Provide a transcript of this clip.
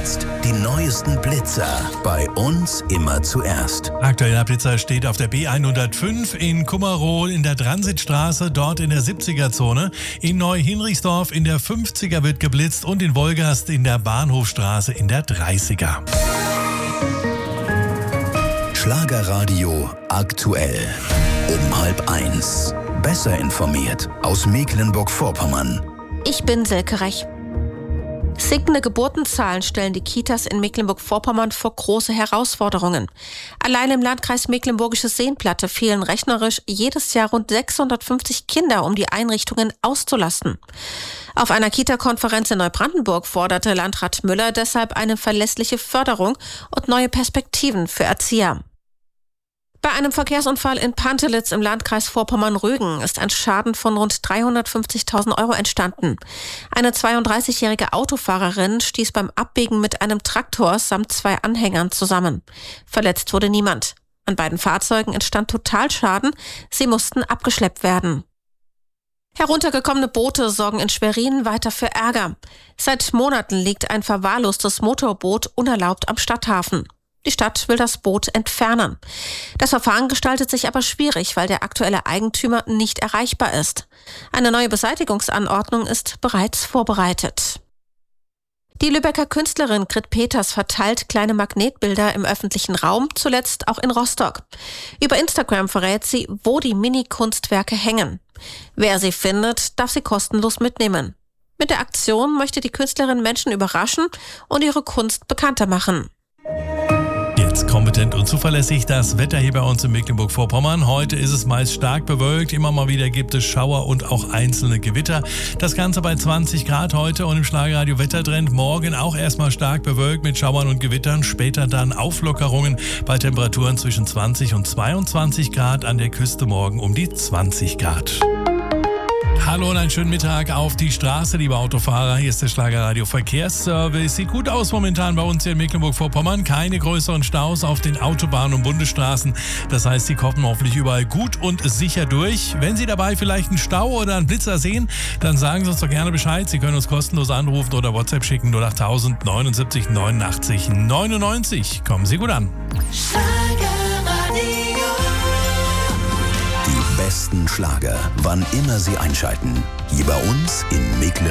Jetzt die neuesten Blitzer. Bei uns immer zuerst. Aktueller Blitzer steht auf der B105 in Kummerow in der Transitstraße, dort in der 70er-Zone. In Neu-Hinrichsdorf in der 50er wird geblitzt und in Wolgast in der Bahnhofstraße in der 30er. Schlagerradio aktuell. Um 12:30. Besser informiert aus Mecklenburg-Vorpommern. Ich bin Silke Rech. Sinkende Geburtenzahlen stellen die Kitas in Mecklenburg-Vorpommern vor große Herausforderungen. Allein im Landkreis Mecklenburgische Seenplatte fehlen rechnerisch jedes Jahr rund 650 Kinder, um die Einrichtungen auszulasten. Auf einer Kita-Konferenz in Neubrandenburg forderte Landrat Müller deshalb eine verlässliche Förderung und neue Perspektiven für Erzieher. Bei einem Verkehrsunfall in Pantelitz im Landkreis Vorpommern-Rügen ist ein Schaden von rund 350.000 Euro entstanden. Eine 32-jährige Autofahrerin stieß beim Abbiegen mit einem Traktor samt 2 Anhängern zusammen. Verletzt wurde niemand. An beiden Fahrzeugen entstand Totalschaden. Sie mussten abgeschleppt werden. Heruntergekommene Boote sorgen in Schwerin weiter für Ärger. Seit Monaten liegt ein verwahrlostes Motorboot unerlaubt am Stadthafen. Die Stadt will das Boot entfernen. Das Verfahren gestaltet sich aber schwierig, weil der aktuelle Eigentümer nicht erreichbar ist. Eine neue Beseitigungsanordnung ist bereits vorbereitet. Die Lübecker Künstlerin Grit Peters verteilt kleine Magnetbilder im öffentlichen Raum, zuletzt auch in Rostock. Über Instagram verrät sie, wo die Mini-Kunstwerke hängen. Wer sie findet, darf sie kostenlos mitnehmen. Mit der Aktion möchte die Künstlerin Menschen überraschen und ihre Kunst bekannter machen. Jetzt kompetent und zuverlässig das Wetter hier bei uns in Mecklenburg-Vorpommern. Heute ist es meist stark bewölkt, immer mal wieder gibt es Schauer und auch einzelne Gewitter. Das Ganze bei 20 Grad heute und im Schlagerradio Wettertrend morgen auch erstmal stark bewölkt mit Schauern und Gewittern, später dann Auflockerungen bei Temperaturen zwischen 20 und 22 Grad, an der Küste morgen um die 20 Grad. Hallo und einen schönen Mittag auf die Straße, liebe Autofahrer. Hier ist der Schlagerradio Verkehrsservice. Sieht gut aus momentan bei uns hier in Mecklenburg-Vorpommern. Keine größeren Staus auf den Autobahnen und Bundesstraßen. Das heißt, Sie kommen hoffentlich überall gut und sicher durch. Wenn Sie dabei vielleicht einen Stau oder einen Blitzer sehen, dann sagen Sie uns doch gerne Bescheid. Sie können uns kostenlos anrufen oder WhatsApp schicken 08000 79 89 99. Kommen Sie gut an. Die besten Schlager, wann immer Sie einschalten. Hier bei uns in Mecklenburg.